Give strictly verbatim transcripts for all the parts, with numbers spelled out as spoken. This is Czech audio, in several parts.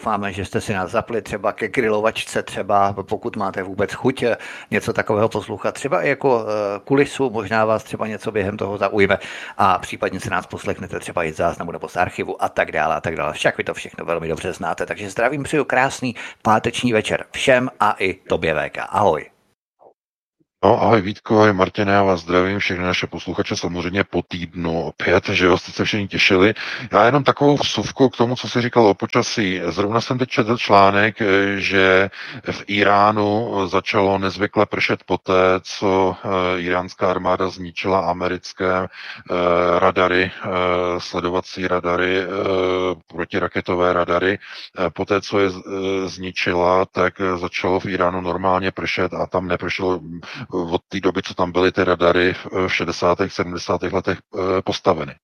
Doufáme, že jste si nás zapli třeba ke grilovačce, třeba pokud máte vůbec chuť něco takového poslouchat, třeba i jako kulisu, možná vás třeba něco během toho zaujme a případně se nás poslechnete třeba i z záznamu nebo z archivu a tak dále a tak dále. Však vy to všechno velmi dobře znáte, takže zdravím, přeju krásný páteční večer všem a i tobě V K. Ahoj. No, ahoj Vítko, ahoj Martine, já vás zdravím, všechny naše posluchače samozřejmě po týdnu opět, že jo, jste se všichni těšili. Já jenom takovou vsuvku k tomu, co jsi říkal o počasí. Zrovna jsem teď četl článek, že v Iránu začalo nezvykle pršet poté, co iránská armáda zničila americké radary, sledovací radary, protiraketové radary. Poté, co je zničila, tak začalo v Iránu normálně pršet a tam nepršelo od té doby, co tam byly ty radary v šedesátých, sedmdesátých letech postaveny.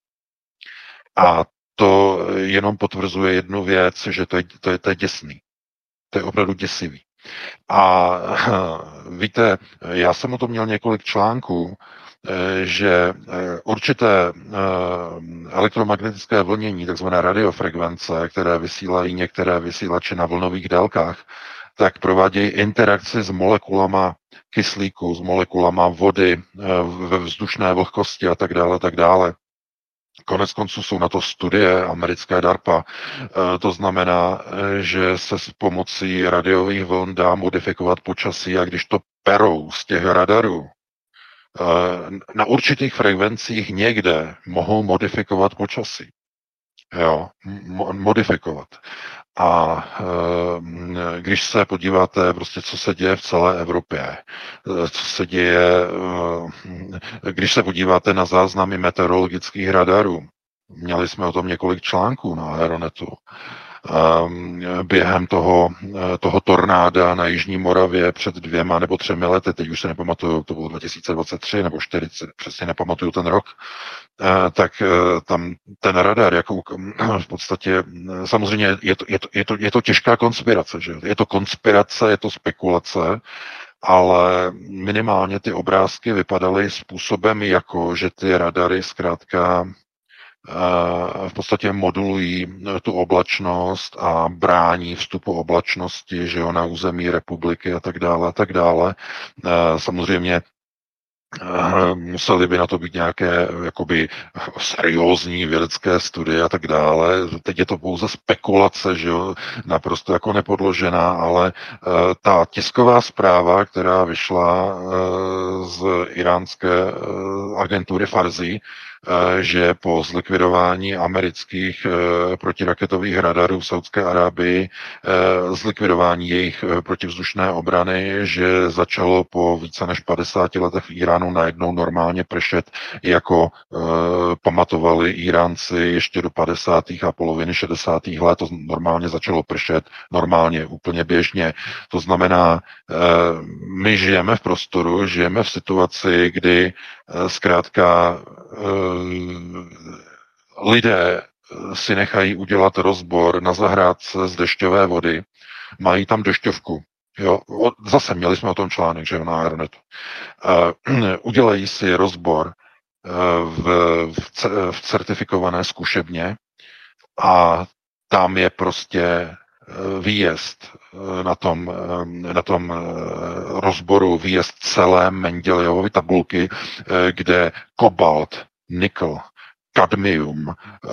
A to jenom potvrzuje jednu věc, že to je, to je, to je děsný. To je opravdu děsivý. A víte, já jsem o tom měl několik článků, že určité elektromagnetické vlnění, takzvané radiofrekvence, které vysílají některé vysílače na vlnových délkách, tak provádějí interakci s molekulama kyslíku, s molekulama vody ve vzdušné vlhkosti a tak dále, tak dále. Konec konců jsou na to studie americké DARPA. To znamená, že se s pomocí radiových vln dá modifikovat počasí a když to perou z těch radarů, na určitých frekvencích někde mohou modifikovat počasí. Jo, modifikovat. A e, když se podíváte, prostě, co se děje v celé Evropě, co se děje, e, když se podíváte na záznamy meteorologických radarů, měli jsme o tom několik článků na Aeronetu, e, během toho, toho tornáda na Jižní Moravě před dvěma nebo třemi lety, teď už se nepamatuju, to bylo dva tisíce dvacet tři nebo čtyřicet, přesně nepamatuju ten rok, tak tam ten radar, jako v podstatě, samozřejmě je to, je to, je to, je to těžká konspirace, že? Je to konspirace, je to spekulace, ale minimálně ty obrázky vypadaly způsobem, jako že ty radary zkrátka v podstatě modulují tu oblačnost a brání vstupu oblačnosti, že jo, na území republiky a tak dále a tak dále. Samozřejmě museli by na to být nějaké jakoby seriózní vědecké studie a tak dále. Teď je to pouze spekulace, že jo, naprosto jako nepodložená, ale uh, ta tisková zpráva, která vyšla uh, z iránské uh, agentury Farsi, že po zlikvidování amerických protiraketových radarů v Saudské Arábii, zlikvidování jejich protivzdušné obrany, že začalo po více než padesáti letech v Iránu najednou normálně pršet, jako pamatovali Iránci ještě do padesátých a poloviny šedesátých let, to normálně začalo pršet, normálně, úplně běžně. To znamená, my žijeme v prostoru, žijeme v situaci, kdy zkrátka lidé si nechají udělat rozbor na zahrádce z dešťové vody, mají tam dešťovku. Jo, zase měli jsme o tom článek, že jo, na Aeronetu. Uh, udělají si rozbor uh, v, v, v certifikované zkušebně a tam je prostě výjezd na tom, na tom rozboru, výjezd celé Mendelejevovy tabulky, kde kobalt, nikl, kadmium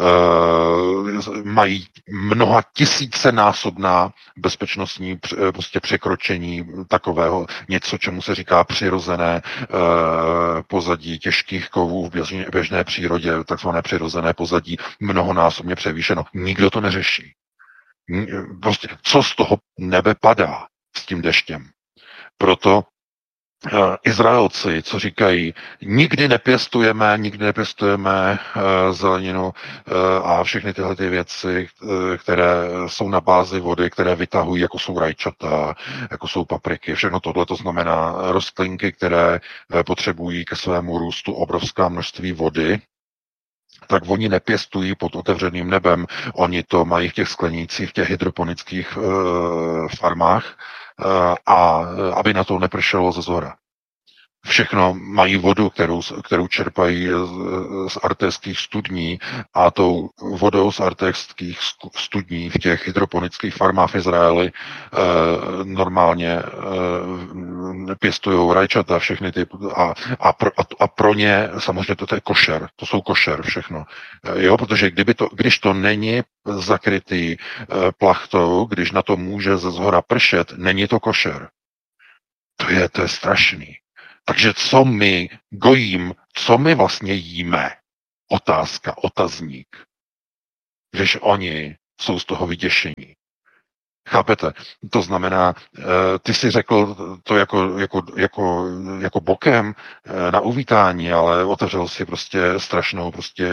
mají mnoha tisícenásobná bezpečnostní prostě překročení takového něco, čemu se říká přirozené pozadí těžkých kovů v běžné, běžné přírodě, takzvané přirozené pozadí, mnohonásobně převýšeno. Nikdo to neřeší. Prostě, co z toho nebe padá s tím deštěm. Proto uh, Izraelci, co říkají, nikdy nepěstujeme, nikdy nepěstujeme uh, zeleninu uh, a všechny tyhle ty věci, uh, které jsou na bázi vody, které vytahují, jako jsou rajčata, jako jsou papriky, všechno tohle, to znamená rostlinky, které uh, potřebují ke svému růstu obrovská množství vody, tak oni nepěstují pod otevřeným nebem, oni to mají v těch sklenících, v těch hydroponických e, farmách e, a aby na to nepršelo ze zhora. Všechno mají vodu, kterou, kterou čerpají z artéských studní a tou vodou z artéských studní v těch hydroponických farmách v Izraeli eh, normálně eh, pěstují rajčata, všechny ty a, a, pro, a pro ně samozřejmě to, to je košer, to jsou košer všechno. Eh, jo, protože kdyby to, když to není zakrytý eh, plachtou, když na to může ze zhora pršet, není to košer. To je, to je strašný. Takže co my gojím, co my vlastně jíme? Otázka, otazník. Když oni jsou z toho vyděšení. Chápete? To znamená, ty si řekl to jako, jako, jako, jako bokem na uvítání, ale otevřel si prostě strašnou prostě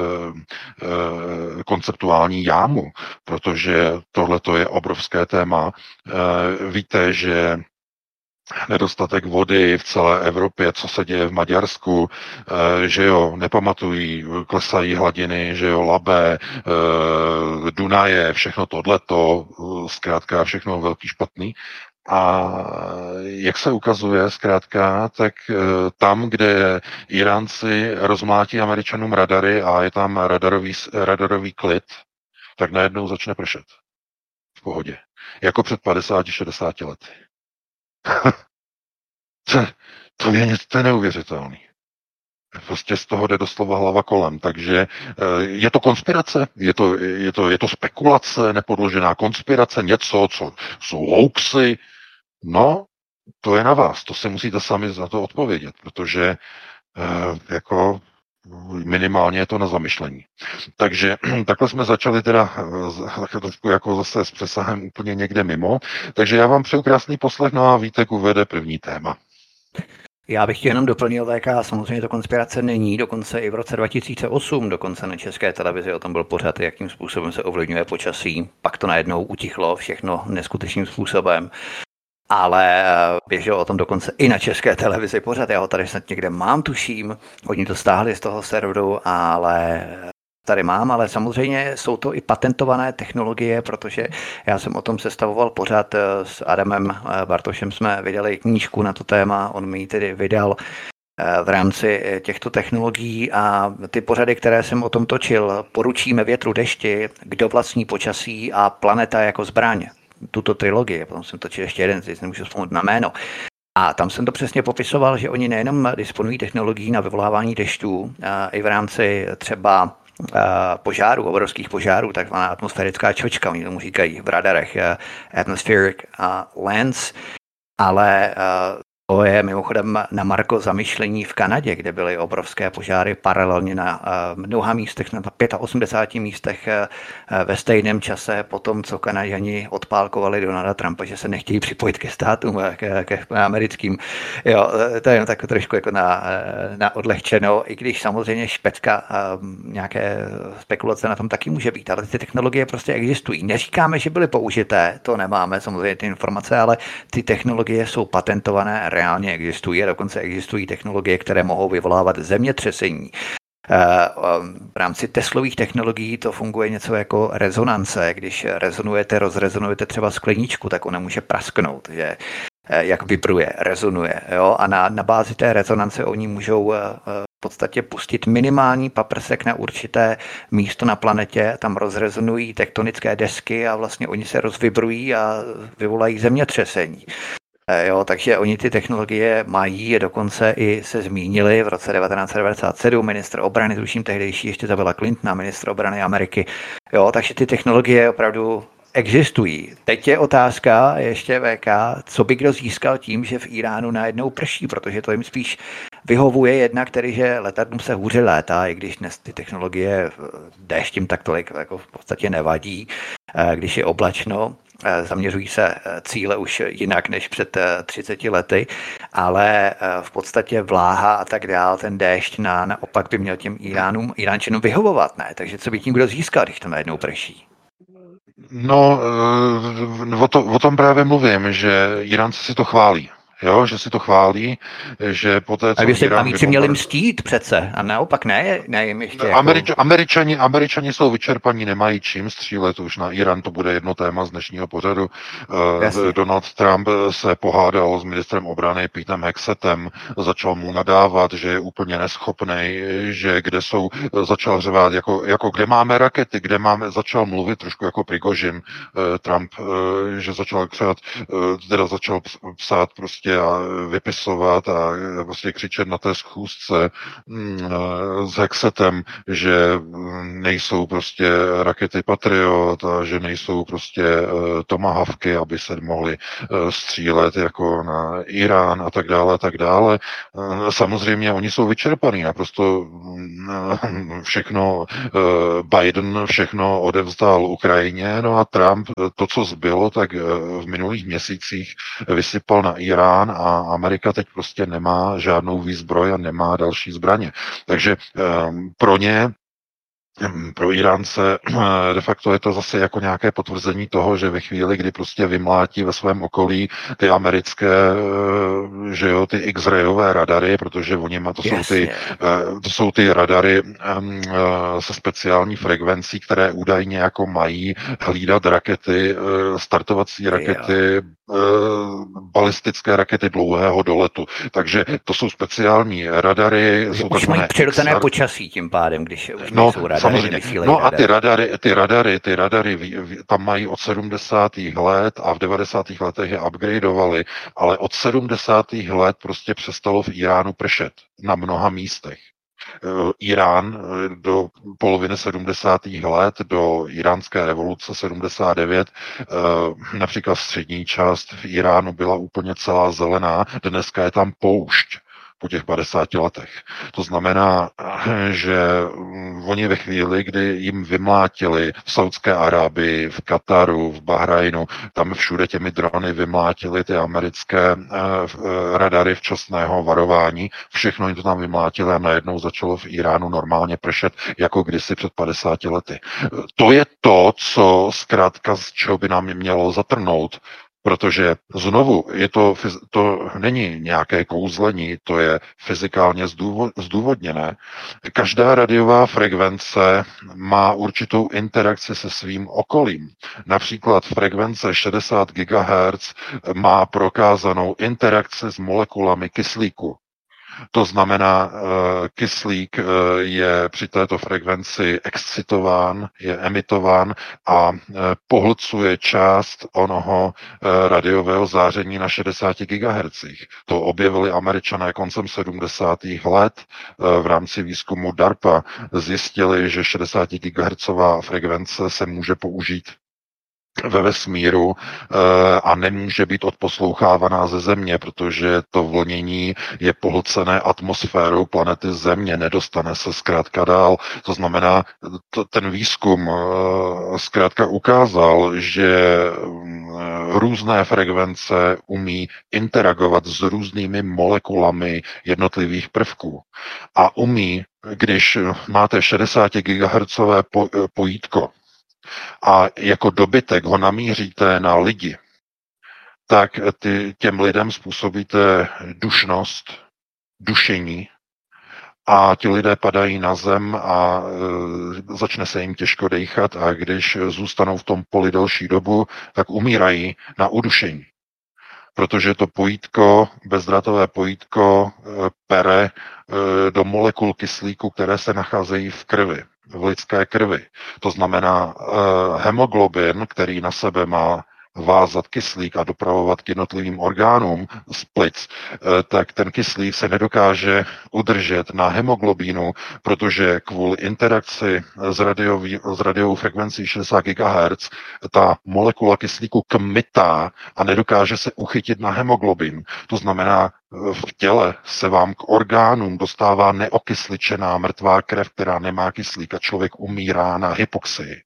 konceptuální jámu, protože tohle je obrovské téma. Víte, že nedostatek vody v celé Evropě, co se děje v Maďarsku, že jo, nepamatují, klesají hladiny, že jo, Labe, Dunaje, všechno tohleto, zkrátka všechno velký špatný. A jak se ukazuje zkrátka, tak tam, kde Iránci rozmlátí Američanům radary a je tam radarový, radarový klid, tak najednou začne pršet. V pohodě. Jako před padesáti šedesáti lety. to, to, je, to je neuvěřitelný. Prostě z toho jde doslova hlava kolem. Takže je to konspirace, je to, je to, je to spekulace, nepodložená konspirace, něco, co jsou hoaxy. No, to je na vás. To se musíte sami za to odpovědět, protože jako minimálně je to na zamyšlení. Takže takhle jsme začali teda trošku jako zase s přesahem úplně někde mimo. Takže já vám přeju krásný poslech, no a Vítek uvede první téma. Já bych jenom doplnil V K, samozřejmě to konspirace není, dokonce i v roce dva tisíce osm, dokonce na České televizi o tom byl pořad, jakým způsobem se ovlivňuje počasí, pak to najednou utichlo všechno neskutečným způsobem. Ale běžel o tom dokonce i na České televizi pořád. Já ho tady snad někde mám, tuším. Oni to stáhli z toho serveru, ale tady mám, ale samozřejmě jsou to i patentované technologie, protože já jsem o tom sestavoval pořád s Adamem Bartošem, jsme vydali knížku na to téma, on mi ji tedy vydal v rámci těchto technologií a ty pořady, které jsem o tom točil, Poručíme větru dešti, Kdo vlastní počasí a Planeta jako zbraň. Tuto trilogii, potom jsem točil ještě jeden, teď nemůžu vzpomenout na jméno. A tam jsem to přesně popisoval, že oni nejenom disponují technologií na vyvolávání dešťů, i v rámci třeba požárů, obrovských požárů, takzvaná atmosférická čočka, oni tomu říkají v radarech, atmospheric lens, ale to je mimochodem na margo zamyšlení v Kanadě, kde byly obrovské požáry paralelně na mnoha místech, na osmdesáti pěti místech ve stejném čase po tom, co Kanaďani odpálkovali Donalda Trumpa, že se nechtějí připojit ke státům, ke, ke americkým. Jo, to je jen tak trošku jako na, na odlehčeno, i když samozřejmě špetka nějaké spekulace na tom taky může být, ale ty technologie prostě existují. Neříkáme, že byly použité, to nemáme samozřejmě ty informace, ale ty technologie jsou patentované, reálně existují a dokonce existují technologie, které mohou vyvolávat zemětřesení. V rámci Teslových technologií to funguje něco jako rezonance. Když rezonujete, rozrezonujete třeba skleničku, tak ona může prasknout, že jak vibruje, rezonuje. Jo? A na, na bázi té rezonance oni můžou v podstatě pustit minimální paprsek na určité místo na planetě, tam rozrezonují tektonické desky a vlastně oni se rozvibrují a vyvolají zemětřesení. Jo, takže oni ty technologie mají, je dokonce i se zmínili v roce devatenáct set devadesát sedm, ministr obrany, tuším tehdejší ještě Zabila Clintona, ministr obrany Ameriky. Jo, takže ty technologie opravdu existují. Teď je otázka ještě V K, co by kdo získal tím, že v Iránu najednou prší, protože to jim spíš vyhovuje jednak, tedy, že letadlům se hůře létá, i když dnes ty technologie déšť jim tak tolik jako v podstatě nevadí, když je oblačno. Zaměřují se cíle už jinak než před třiceti lety, ale v podstatě vláha a tak dál, ten déšť na, naopak by měl těm Iránům, Iránčanům vyhovovat, ne? Takže co by tím kdo získal, když to najednou prší? No, o, to, o tom právě mluvím, že Iránci si to chválí. jo, že si to chválí, že poté, A co vy si, a Irán víc si měli vybombardoval. mstít přece. A naopak ne, ne jim ještě Američ, jako... Američani, Američani jsou vyčerpaní, nemají čím střílet už na Irán, to bude jedno téma z dnešního pořadu. Eh, Jasně. Donald Trump se pohádal s ministrem obrany Petem Hexetem, začal mu nadávat, že je úplně neschopný, že kde jsou, začal řvát, jako, jako kde máme rakety, kde máme, začal mluvit trošku jako Prigožin, eh, Trump, eh, že začal křát, eh, teda začal psát prostě a vypisovat a prostě křičet na té schůzce mm, s Hexetem, že nejsou prostě rakety Patriot a že nejsou prostě uh, tomahawky, aby se mohly uh, střílet jako na Irán a tak dále a tak dále. Uh, samozřejmě oni jsou vyčerpaní, naprosto uh, všechno uh, Biden všechno odevzdal Ukrajině, no a Trump to, co zbylo, tak uh, v minulých měsících vysypal na Irán a Amerika teď prostě nemá žádnou výzbroj a nemá další zbraně. Takže um, pro ně, pro Iránce de facto je to zase jako nějaké potvrzení toho, že ve chvíli, kdy prostě vymlátí ve svém okolí ty americké, že jo, ty X-rayové radary, protože oni má, to jsou ty, to jsou ty radary se speciální frekvencí, které údajně jako mají hlídat rakety, startovací rakety, balistické rakety dlouhého doletu. Takže to jsou speciální radary. Jsou už mají přirozené počasí tím pádem, když už no, nejsou radary. Samozřejmě. No a ty radary, ty radary, ty radary tam mají od sedmdesátých let a v devadesátých letech je upgradeovali, ale od sedmdesátých let prostě přestalo v Iránu pršet na mnoha místech. Irán do poloviny sedmdesátých let, do iránské revoluce sedmdesát devět, například střední část v Iránu byla úplně celá zelená, dneska je tam poušť po těch padesáti letech. To znamená, že oni ve chvíli, kdy jim vymlátili v Saudské Arábii, v Kataru, v Bahrajnu, tam všude těmi drony vymlátili ty americké eh, radary včasného varování, všechno jim to tam vymlátili a najednou začalo v Iránu normálně pršet, jako kdysi před padesáti lety. To je to, co zkrátka, z čeho by nám mělo zatrnout, protože znovu, je to, to není nějaké kouzlení, to je fyzikálně zdůvodněné. Každá radiová frekvence má určitou interakci se svým okolím. Například frekvence šedesát gigahertzů má prokázanou interakci s molekulami kyslíku. To znamená, kyslík je při této frekvenci excitován, je emitován a pohlcuje část onoho radiového záření na šedesáti gigahertzích. To objevili Američané koncem sedmdesátých let v rámci výzkumu DARPA. Zjistili, že šedesáti gigahertzová frekvence se může použít ve vesmíru a nemůže být odposlouchávaná ze Země, protože to vlnění je pohlcené atmosférou planety Země, nedostane se zkrátka dál. To znamená, t- ten výzkum zkrátka ukázal, že různé frekvence umí interagovat s různými molekulami jednotlivých prvků a umí, když máte šedesát gigahertzové pojítko, a jako dobytek ho namíříte na lidi, tak ty, těm lidem způsobíte dušnost, dušení a ti lidé padají na zem a e, začne se jim těžko dejchat a když zůstanou v tom poli delší dobu, tak umírají na udušení. Protože to pojítko, bezdrátové pojítko e, pere e, do molekul kyslíku, které se nacházejí v krvi, v lidské krvi. To znamená eh, hemoglobin, který na sebe má vázat kyslík a dopravovat k jednotlivým orgánům z plic, eh, tak ten kyslík se nedokáže udržet na hemoglobínu, protože kvůli interakci s, radiový, s radiovou frekvencí šedesát gigahertzů ta molekula kyslíku kmitá a nedokáže se uchytit na hemoglobin. To znamená, v těle se vám k orgánům dostává neokysličená mrtvá krev, která nemá kyslík a člověk umírá na hypoxii.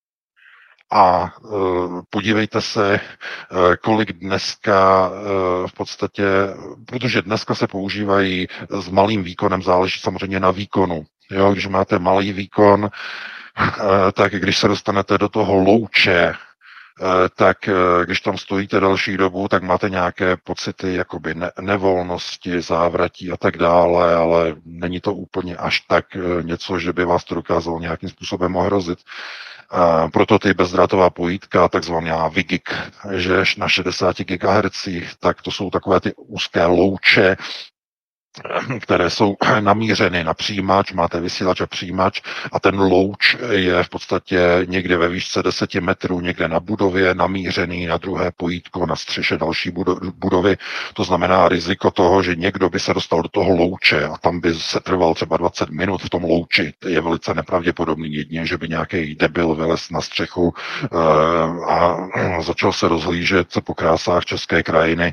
A e, podívejte se, e, kolik dneska e, v podstatě, protože dneska se používají s malým výkonem, záleží samozřejmě na výkonu. Jo, když máte malý výkon, e, tak když se dostanete do toho louče tak když tam stojíte další dobu, tak máte nějaké pocity jakoby ne- nevolnosti, závratí a tak dále, ale není to úplně až tak něco, že by vás to dokázalo nějakým způsobem ohrozit. A proto ty bezdrátová pojítka, takzvaná V G I G, že na šedesáti gigahertzích, tak to jsou takové ty úzké louče, které jsou namířeny na přijímač, máte vysílač a přijímač a ten louč je v podstatě někde ve výšce deseti metrů, někde na budově, namířený na druhé pojítko, na střeše další budovy. To znamená riziko toho, že někdo by se dostal do toho louče a tam by se trval třeba dvacet minut v tom louči. To je velice nepravděpodobný, jedině, že by nějaký debil vylez na střechu a začal se rozhlížet po krásách české krajiny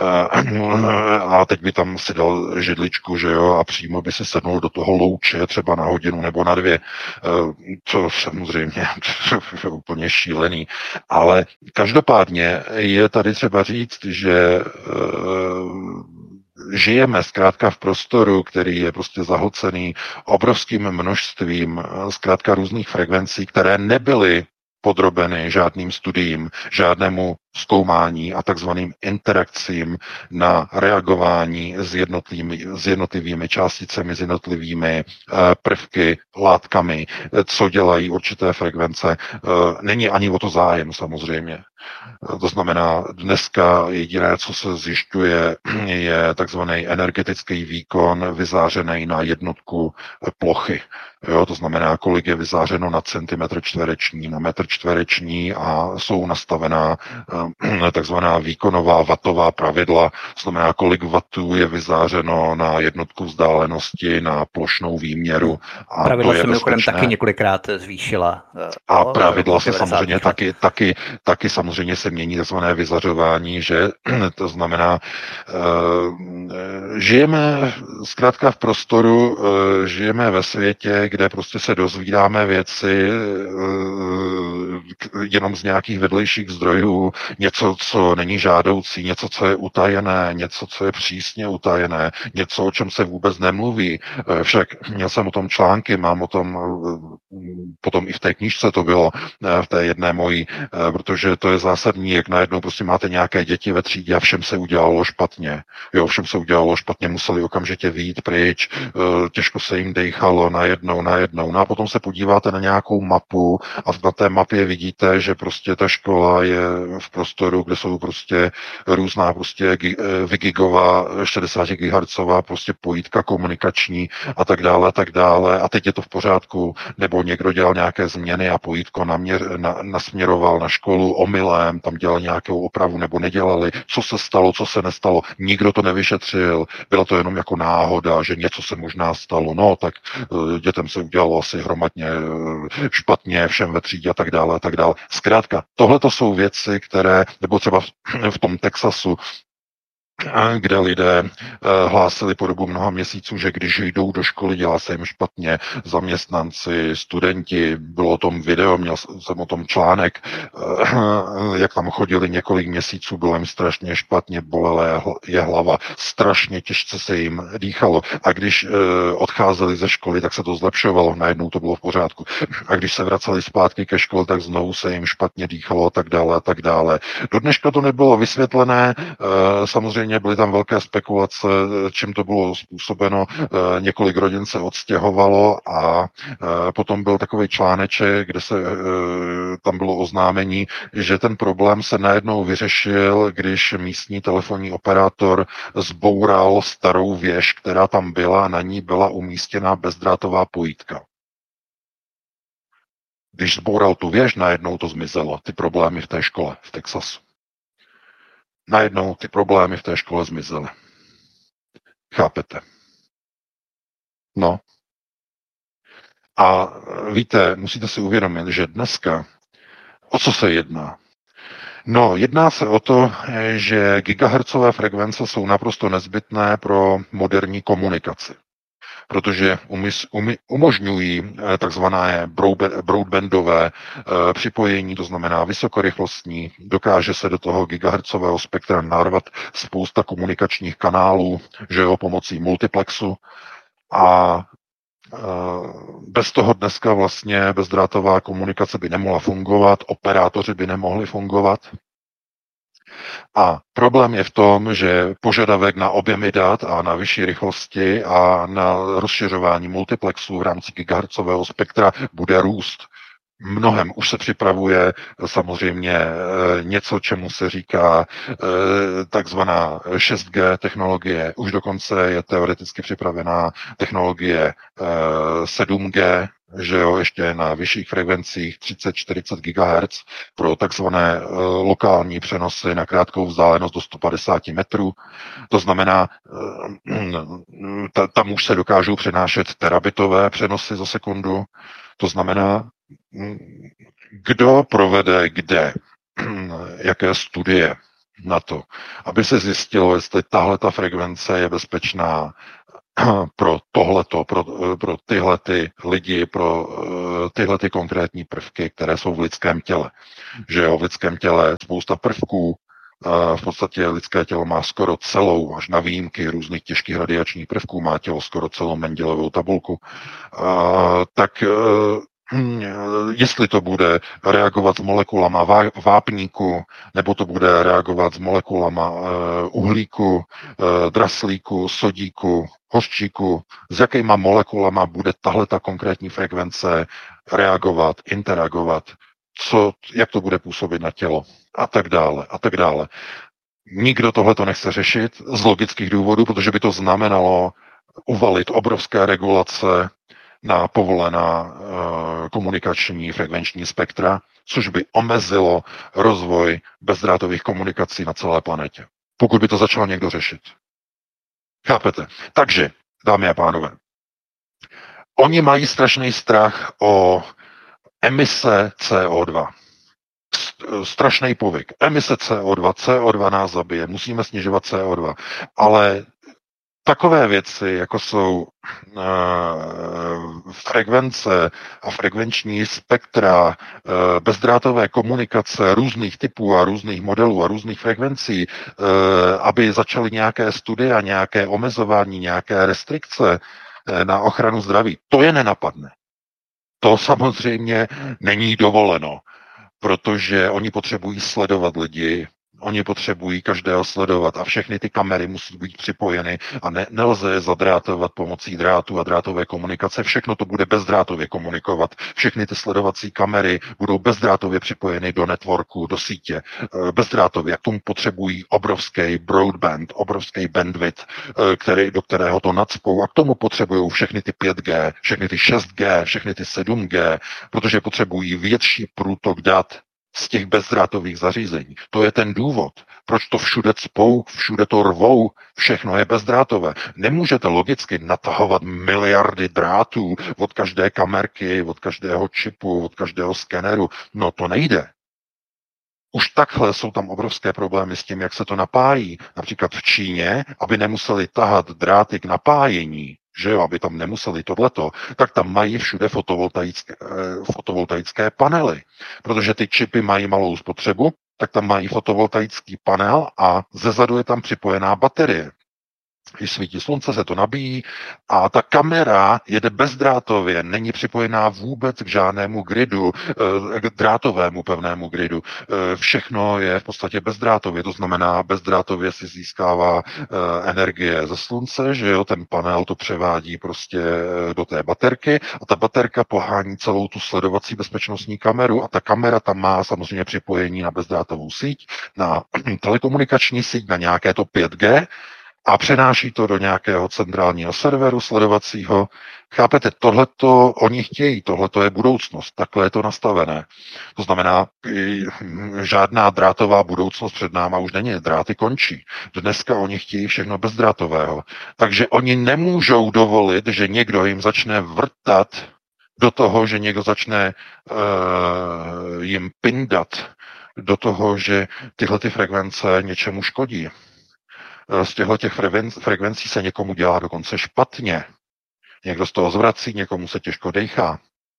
a teď by tam si dal židličku, že jo, a přímo by si sednul do toho louče třeba na hodinu nebo na dvě. To samozřejmě je úplně šílený. Ale každopádně je tady třeba říct, že žijeme zkrátka v prostoru, který je prostě zahlcený obrovským množstvím zkrátka různých frekvencí, které nebyly podrobeny žádným studiím, žádnému zkoumání a takzvaným interakcím na reagování s jednotlivými, s jednotlivými částicemi, s jednotlivými uh, prvky, látkami, co dělají určité frekvence. Uh, není ani o to zájem samozřejmě. Uh, to znamená, dneska jediné, co se zjišťuje, je takzvaný energetický výkon vyzářený na jednotku plochy. Jo, to znamená, kolik je vyzářeno na centimetr čtvereční, na metr čtvereční a jsou nastavená takzvaná výkonová watová pravidla, to znamená, kolik wattů je vyzářeno na jednotku vzdálenosti, na plošnou výměru. A pravidla se mimochodem taky několikrát zvýšila. A pravidla se samozřejmě taky, taky, taky samozřejmě se mění takzvané vyzařování, že to znamená, žijeme zkrátka v prostoru, žijeme ve světě, kde prostě se dozvídáme věci jenom z nějakých vedlejších zdrojů, něco, co není žádoucí, něco, co je utajené, něco, co je přísně utajené, něco, o čem se vůbec nemluví. Však měl jsem o tom články, mám o tom, potom i v té knížce to bylo, v té jedné mojí, protože to je zásadní, jak najednou prostě máte nějaké děti ve třídě a všem se udělalo špatně. Jo, všem se udělalo špatně, museli okamžitě vyjít pryč, těžko se jim dejchalo najednou, najednou. No a potom se podíváte na nějakou mapu a na té mapě vidíte, že prostě ta škola je v prostoru, kde jsou prostě různá prostě gigová, šedesát gigahertzová prostě pojítka komunikační a tak dále, a tak dále. A teď je to v pořádku, nebo někdo dělal nějaké změny a pojítko naměr, na, nasměroval na školu omylem, tam dělal nějakou opravu nebo nedělali. Co se stalo, co se nestalo, nikdo to nevyšetřil, bylo to jenom jako náhoda, že něco se možná stalo, no tak dětem se udělalo asi hromadně špatně, všem ve třídě a tak dále, a tak dále. Zkrátka, tohle to jsou věci, které, nebo třeba v, v tom Texasu, kde lidé hlásili po dobu mnoha měsíců, že když jdou do školy, dělá se jim špatně, zaměstnanci, studenti, bylo o tom video, měl jsem o tom článek, jak tam chodili několik měsíců, bylo jim strašně špatně, bolela je hlava, strašně těžce se jim dýchalo a když odcházeli ze školy, tak se to zlepšovalo, najednou to bylo v pořádku. A když se vraceli zpátky ke škole, tak znovu se jim špatně dýchalo a tak dále a tak dále. Do dneška to nebylo vysvětlené, samozřejmě byly tam velké spekulace, čím to bylo způsobeno. Několik rodin se odstěhovalo a potom byl takový článeček, kde se tam bylo oznámení, že ten problém se najednou vyřešil, když místní telefonní operátor zboural starou věž, která tam byla, na ní byla umístěná bezdrátová pojítka. Když zboural tu věž, najednou to zmizelo, ty problémy v té škole v Texasu. Najednou ty problémy v té škole zmizely. Chápete? No. A víte, musíte si uvědomit, že dneska, o co se jedná? No, jedná se o to, že gigahertzové frekvence jsou naprosto nezbytné pro moderní komunikaci, protože umys, um, umožňují takzvané broadbandové e, připojení, to znamená vysokorychlostní, dokáže se do toho gigahertzového spektra narvat spousta komunikačních kanálů, že jo, pomocí multiplexu a Bez toho dneska vlastně bezdrátová komunikace by nemohla fungovat, operátoři by nemohli fungovat. A problém je v tom, že požadavek na objemy dat a na vyšší rychlosti a na rozšiřování multiplexů v rámci gigahertzového spektra bude růst. Mnohem už se připravuje samozřejmě něco, čemu se říká takzvaná šest G technologie. Už dokonce je teoreticky připravená technologie sedm G, že jo, ještě na vyšších frekvencích třicet čtyřicet gigahertzů pro takzvané lokální přenosy na krátkou vzdálenost do sto padesát metrů. To znamená, tam už se dokážou přenášet terabitové přenosy za sekundu. To znamená, kdo provede kde, jaké studie na to, aby se zjistilo, jestli tahle ta frekvence je bezpečná pro tohleto, pro, pro tyhle ty lidi, pro tyhle ty konkrétní prvky, které jsou v lidském těle. Že jo, v lidském těle je spousta prvků, v podstatě lidské tělo má skoro celou, až na výjimky různých těžkých radiačních prvků, má tělo skoro celou Mendelovou tabulku, tak jestli to bude reagovat s molekulama vápníku, nebo to bude reagovat s molekulama uhlíku, draslíku, sodíku, hořčíku, s jakýma molekulama bude tahle ta konkrétní frekvence reagovat, interagovat, co, jak to bude působit na tělo a tak dále a tak dále. Nikdo tohle to nechce řešit z logických důvodů, protože by to znamenalo uvalit obrovské regulace na povolená uh, komunikační frekvenční spektra, což by omezilo rozvoj bezdrátových komunikací na celé planetě. Pokud by to začal někdo řešit. Chápete? Takže, dámy a pánové, oni mají strašný strach o emise C O dva. Strašný povyk. Emise C O dva. C O dva nás zabije. Musíme snižovat C O dva. Ale takové věci, jako jsou uh, frekvence a frekvenční spektra, uh, bezdrátové komunikace různých typů a různých modelů a různých frekvencí, uh, aby začaly nějaké studie a nějaké omezování, nějaké restrikce uh, na ochranu zdraví, to je nenapadne. To samozřejmě není dovoleno, protože oni potřebují sledovat lidi, oni potřebují každého sledovat a všechny ty kamery musí být připojeny a ne, nelze je zadrátovat pomocí drátu a drátové komunikace. Všechno to bude bezdrátově komunikovat. Všechny ty sledovací kamery budou bezdrátově připojeny do networku, do sítě. Bezdrátově. A k tomu potřebují obrovský broadband, obrovský bandwidth, který, do kterého to nacpou. A k tomu potřebují všechny ty pět G, všechny ty šest G, všechny ty sedm G, protože potřebují větší průtok dat z těch bezdrátových zařízení. To je ten důvod, proč to všude cpou, všude to rvou, všechno je bezdrátové. Nemůžete logicky natahovat miliardy drátů od každé kamerky, od každého čipu, od každého skeneru. No to nejde. Už takhle jsou tam obrovské problémy s tím, jak se to napájí. Například v Číně, aby nemuseli tahat dráty k napájení, že jo, aby tam nemuseli tohleto, tak tam mají všude fotovoltaické, fotovoltaické panely. Protože ty čipy mají malou spotřebu, tak tam mají fotovoltaický panel a zezadu je tam připojená baterie. Když svítí slunce, se to nabíjí a ta kamera jede bezdrátově, není připojená vůbec k žádnému gridu, k drátovému pevnému gridu. Všechno je v podstatě bezdrátově, to znamená, bezdrátově si získává energie ze slunce, že jo, ten panel to převádí prostě do té baterky a ta baterka pohání celou tu sledovací bezpečnostní kameru a ta kamera tam má samozřejmě připojení na bezdrátovou síť, na telekomunikační síť, na nějaké to pět G, a přenáší to do nějakého centrálního serveru sledovacího. Chápete, tohleto oni chtějí, tohleto je budoucnost, takhle je to nastavené. To znamená, žádná drátová budoucnost před náma už není, dráty končí. Dneska oni chtějí všechno bezdrátového. Takže oni nemůžou dovolit, že někdo jim začne vrtat do toho, že někdo začne uh, jim pindat do toho, že tyhle ty frekvence něčemu škodí. Z těchto těch frekvencí se někomu dělá dokonce špatně. Někdo z toho zvrací, někomu se těžko dejchá.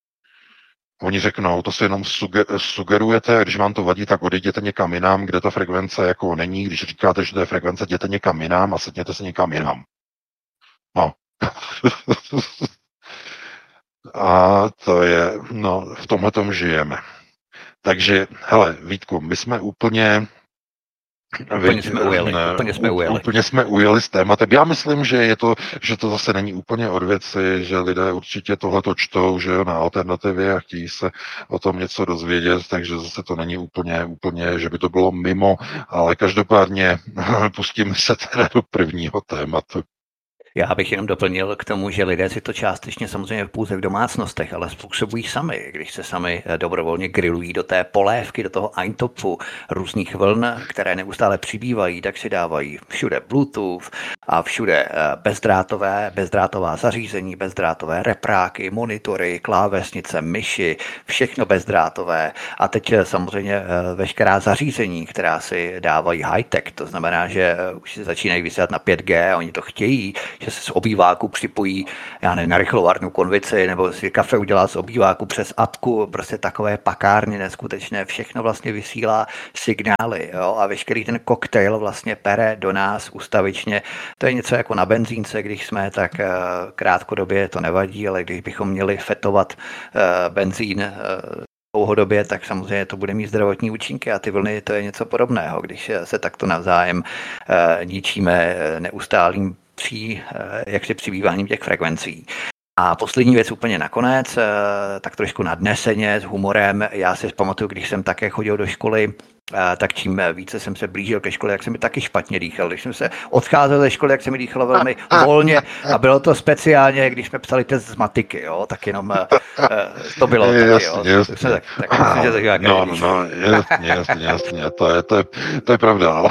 Oni řeknou, to si jenom sugerujete, když vám to vadí, tak odejděte někam jinam, kde ta frekvence jako není. Když říkáte, že to je frekvence, jděte někam jinam a sedněte se někam jinam. No. A to je, no, v tomhletom žijeme. Takže, hele, Vítku, my jsme úplně Úplně Veď, jsme ujeli, ne, úplně jsme ujeli. úplně jsme ujeli s tématem. Já myslím, že je to, že to zase není úplně od věci, že lidé určitě tohleto čtou, že jo, na Alternativě a chtějí se o tom něco dozvědět, takže zase to není úplně, úplně, že by to bylo mimo, ale každopádně pustíme se teda do prvního tématu. Já bych jenom doplnil k tomu, že lidé si to částečně samozřejmě pouze v domácnostech, ale způsobují sami, když se sami dobrovolně grillují do té polévky, do toho eintopfu různých vln, které neustále přibývají, tak si dávají všude Bluetooth a všude bezdrátové, bezdrátová zařízení, bezdrátové repráky, monitory, klávesnice, myši, všechno bezdrátové. A teď samozřejmě veškerá zařízení, která si dávají high-tech, to znamená, že už si začínají vysílat na pět G a oni to chtějí, že se z obýváku připojí, já nevím, na rychlovárnu konvici, nebo si kafe udělá z obýváku přes apku, prostě takové pakárny neskutečné, všechno vlastně vysílá signály, jo, a veškerý ten koktejl vlastně pere do nás ustavičně. To je něco jako na benzínce, když jsme, tak krátkodobě to nevadí, ale když bychom měli fetovat benzín dlouhodobě, tak samozřejmě to bude mít zdravotní účinky a ty vlny to je něco podobného, když se takto navzájem ničíme neustálým při, jaksi přibýváním těch frekvencí. A poslední věc úplně nakonec, tak trošku nadneseně, s humorem. Já si pamatuju, když jsem také chodil do školy, tak čím více jsem se blížil ke škole, jak se mi taky špatně dýchal. Když jsem se odcházel ze školy, jak se mi dýchalo velmi volně a bylo to speciálně, když jsme psali test z matiky, jo, tak jenom to bylo taky, jasně, jo. Jasně. Tak, tak myslím, že to no, no, no, jasně, jasně, jasně, to je, to je, to je pravda, ale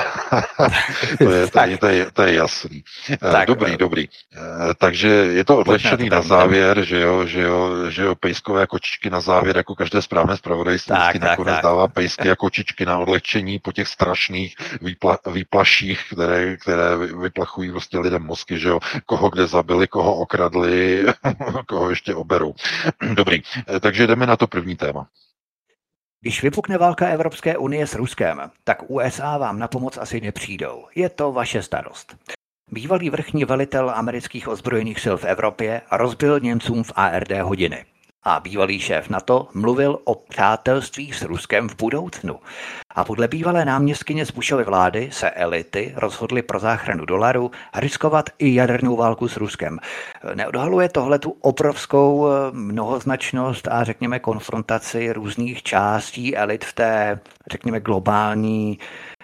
to, je, to, je, to, je, to je jasný. Tak, dobrý, dobrý. Takže je to odlehčený na závěr, že jo, že jo, že jo, pejskové kočičky na závěr, jako každé správné zpravodajství, nakonec dává pejsky a kočičky na odlehčení po těch strašných výpla, výplaších, které, které vyplachují prostě lidem mozky, že jo, koho kde zabili, koho okradli, koho ještě oberou. Dobrý, takže jdeme na to první téma. Když vypukne válka Evropské unie s Ruskem, tak U S A vám na pomoc asi nepřijdou. Je to vaše starost. Bývalý vrchní velitel amerických ozbrojených sil v Evropě rozbil Němcům v A R D hodiny. A bývalý šéf NATO mluvil o přátelství s Ruskem v budoucnu. A podle bývalé náměstkyně z Bushovy vlády se elity rozhodly pro záchranu dolaru riskovat i jadernou válku s Ruskem. Neodhaluje tohle tu obrovskou mnohoznačnost a řekněme konfrontaci různých částí elit v té, řekněme, globální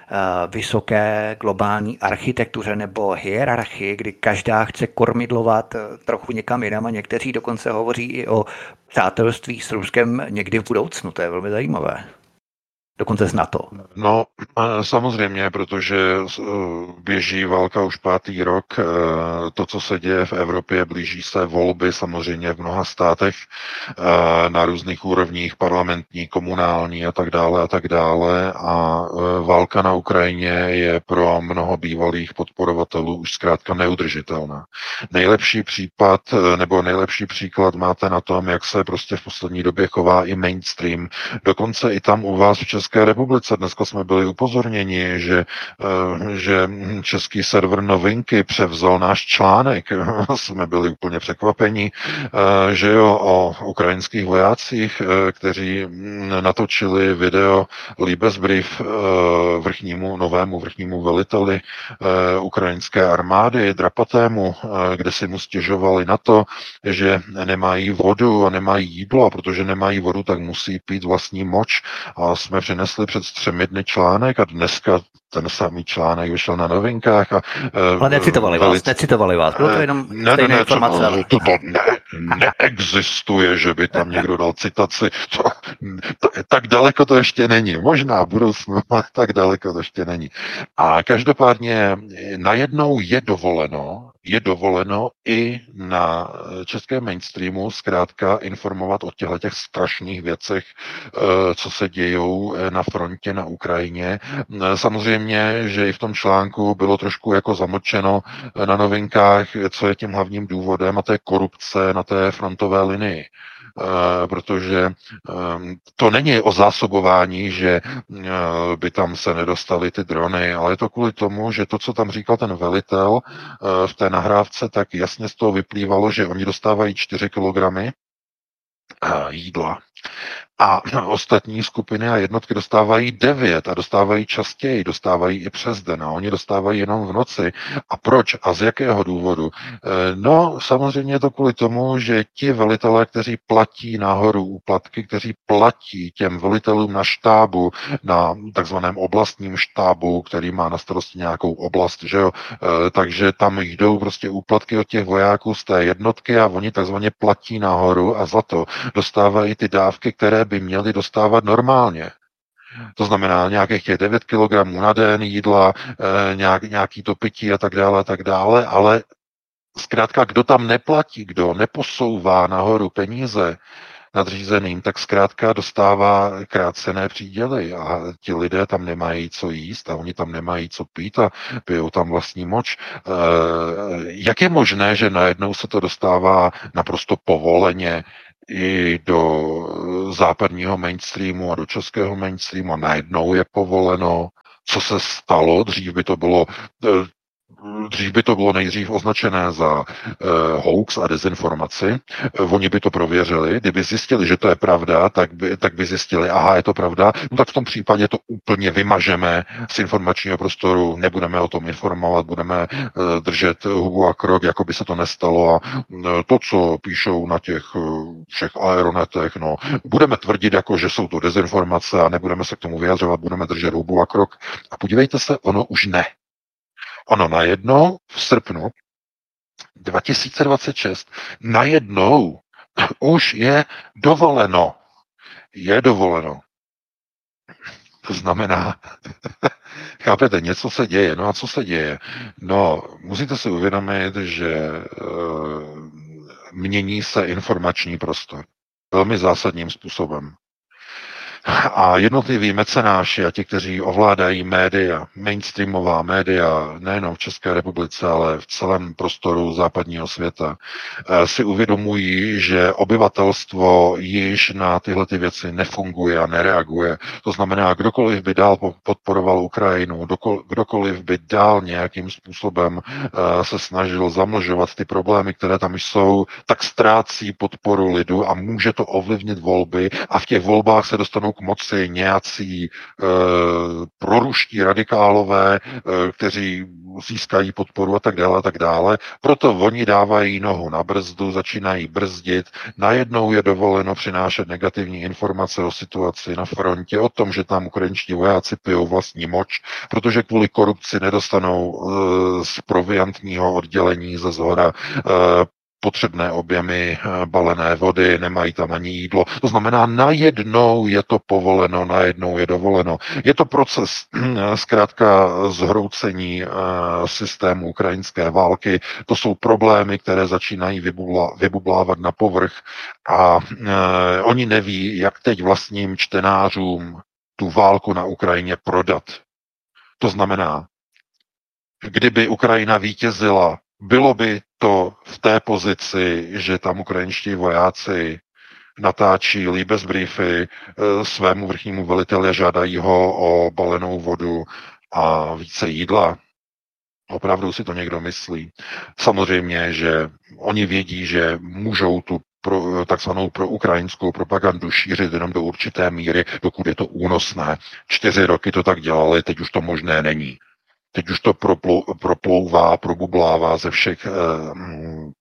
vysoké globální architektuře nebo hierarchii, kdy každá chce kormidlovat trochu někam jinam a někteří dokonce hovoří i o přátelství s Ruskem někdy v budoucnu. To je velmi zajímavé. Dokonce z NATO. No, samozřejmě, protože běží válka už pátý rok. To, co se děje v Evropě, blíží se volby samozřejmě v mnoha státech na různých úrovních, parlamentní, komunální a tak dále a tak dále. A válka na Ukrajině je pro mnoho bývalých podporovatelů už zkrátka neudržitelná. Nejlepší případ nebo nejlepší příklad máte na tom, jak se prostě v poslední době chová i mainstream. Dokonce i tam u vás v České České republice. Dneska jsme byli upozorněni, že, že český server Novinky převzal náš článek. Jsme byli úplně překvapeni, že jo, o ukrajinských vojácích, kteří natočili video Liebesbrief vrchnímu, novému vrchnímu veliteli ukrajinské armády, Drapatému, kde si mu stěžovali na to, že nemají vodu a nemají jídlo, a protože nemají vodu, tak musí pít vlastní moč. A jsme přinesli před třemi dny článek a dneska ten samý článek vyšel na Novinkách. A, ale necitovali velice... vás, necitovali vás, bylo to jenom ne, stejné ne, ne, informace. To, to, to ne, neexistuje, že by tam někdo dal citaci. To, to, tak daleko to ještě není. Možná v budoucnu, ale tak daleko to ještě není. A každopádně najednou je dovoleno, je dovoleno i na českém mainstreamu zkrátka informovat o těchto těch strašných věcech, co se dějou na frontě na Ukrajině. Samozřejmě, že i v tom článku bylo trošku jako zamlčeno na Novinkách, co je tím hlavním důvodem, a to je korupce na té frontové linii. Protože to není o zásobování, že by tam se nedostaly ty drony, ale je to kvůli tomu, že to, co tam říkal ten velitel v té nahrávce, tak jasně z toho vyplývalo, že oni dostávají čtyři kilogramy jídla. A ostatní skupiny a jednotky dostávají devět a dostávají častěji, dostávají i přes den a oni dostávají jenom v noci. A proč a z jakého důvodu? No, samozřejmě je to kvůli tomu, že ti velitelé, kteří platí nahoru úplatky, kteří platí těm velitelům na štábu, na takzvaném oblastním štábu, který má na starosti nějakou oblast, že jo, takže tam jdou prostě úplatky od těch vojáků z té jednotky a oni takzvaně platí nahoru a za to dostávají ty dávky, které by měli dostávat normálně. To znamená nějakých těch devět kilogramů na den jídla, nějak, nějaký to pití a tak dále, a tak dále, ale zkrátka, kdo tam neplatí, kdo neposouvá nahoru peníze nadřízeným, tak zkrátka dostává krácené příděly a ti lidé tam nemají co jíst a oni tam nemají co pít a pijou tam vlastní moč. E, jak je možné, že najednou se to dostává naprosto povoleně i do západního mainstreamu a do českého mainstreamu a najednou je povoleno? Co se stalo? Dřív by to bylo Dřív by to bylo nejdřív označené za uh, hoax a dezinformaci. Uh, oni by to prověřili. Kdyby zjistili, že to je pravda, tak by, tak by zjistili, aha, je to pravda, no tak v tom případě to úplně vymažeme z informačního prostoru, nebudeme o tom informovat, budeme uh, držet hubu a krok, jako by se to nestalo a uh, to, co píšou na těch uh, všech aeronetech, no, budeme tvrdit, jako, že jsou to dezinformace a nebudeme se k tomu vyjadřovat, budeme držet hubu a krok. A podívejte se, ono už ne. Ono najednou v srpnu dva tisíce dvacet šest najednou už je dovoleno. Je dovoleno. To znamená, chápete, něco se děje. No a co se děje? No, musíte si uvědomit, že e, mění se informační prostor velmi zásadním způsobem. A jednotliví mecenáši a ti, kteří ovládají média, mainstreamová média, nejenom v České republice, ale v celém prostoru západního světa, si uvědomují, že obyvatelstvo již na tyhle ty věci nefunguje a nereaguje. To znamená, kdokoliv by dál podporoval Ukrajinu, kdokoliv by dál nějakým způsobem se snažil zamlžovat ty problémy, které tam jsou, tak ztrácí podporu lidu a může to ovlivnit volby a v těch volbách se dostanou k moci nějací e, proruští radikálové, e, kteří získají podporu a tak dále a tak dále. Proto oni dávají nohu na brzdu, začínají brzdit. Najednou je dovoleno přinášet negativní informace o situaci na frontě, o tom, že tam ukrajinští vojáci pijou vlastní moč, protože kvůli korupci nedostanou e, z proviantního oddělení ze zhora e, potřebné objemy balené vody, nemají tam ani jídlo. To znamená, najednou je to povoleno, najednou je dovoleno. Je to proces zkrátka zhroucení systému ukrajinské války. To jsou problémy, které začínají vybubla, vybublávat na povrch a eh, oni neví, jak teď vlastním čtenářům tu válku na Ukrajině prodat. To znamená, kdyby Ukrajina vítězila, bylo by to v té pozici, že tam ukrajinští vojáci natáčí Liebesbriefy svému vrchnímu veliteli a žádají ho o balenou vodu a více jídla. Opravdu si to někdo myslí. Samozřejmě, že oni vědí, že můžou tu pro, takzvanou pro ukrajinskou propagandu šířit jenom do určité míry, dokud je to únosné. Čtyři roky to tak dělali, teď už to možné není. Teď už to proplou, proplouvá, probublává ze všech eh,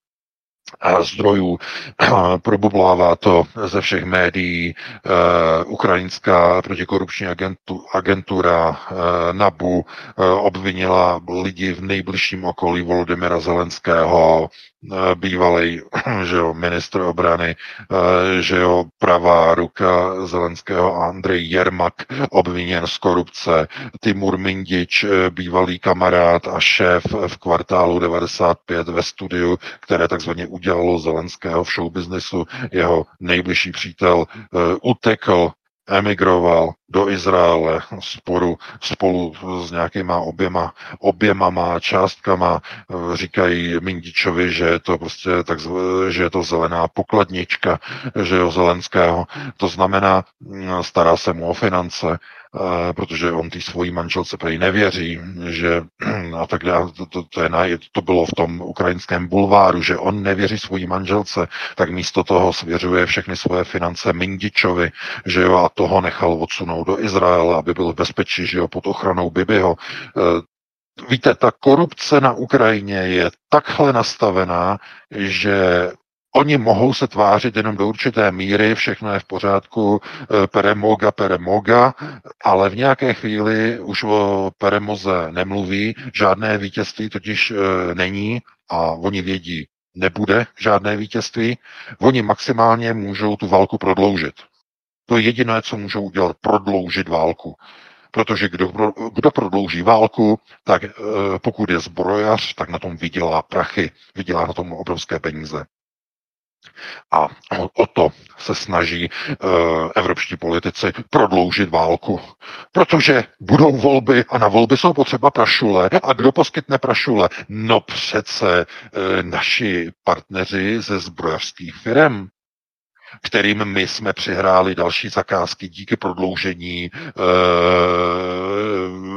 zdrojů, probublává to ze všech médií. Eh, ukrajinská protikorupční agentu, agentura eh, NABU eh, obvinila lidi v nejbližším okolí Volodymyra Zelenského, eh, bývalý že jo, ministr obrany, eh, že jo, pravá ruka Zelenského Andrej Jermak obviněn z korupce, Timur Mindič, eh, bývalý kamarád a šéf v kvartálu devadesát pět ve studiu, které takzvaně udělalo Zelenského v showbiznesu, jeho nejbližší přítel uh, utekl, emigroval do Izraele sporu, spolu s nějakýma oběma, oběma částkama. Uh, říkají Mindičovi, že je to prostě tak, že je to zelená pokladnička, že je o Zelenského. To znamená, stará se mu o finance protože on té svojí manželce prý nevěří, že a tak dále, to, to, to, je na, to bylo v tom ukrajinském bulváru, že on nevěří svojí manželce, tak místo toho svěřuje všechny svoje finance Mindičovi, že jo, a toho nechal odsunout do Izraele, aby byl v bezpečí, že jo, pod ochranou Bibiho. Víte, ta korupce na Ukrajině je takhle nastavená, že oni mohou se tvářit jenom do určité míry, všechno je v pořádku, peremoga, peremoga, ale v nějaké chvíli už o peremoze nemluví, žádné vítězství totiž není a oni vědí, nebude žádné vítězství, oni maximálně můžou tu válku prodloužit. To je jediné, co můžou udělat, prodloužit válku. Protože kdo, kdo prodlouží válku, tak pokud je zbrojař, tak na tom vydělá prachy, vydělá na tom obrovské peníze. A o, o to se snaží uh, evropští politici prodloužit válku. Protože budou volby a na volby jsou potřeba prašule. A kdo poskytne prašule? No přece uh, naši partneři ze zbrojařských firem, kterým my jsme přihráli další zakázky díky prodloužení uh,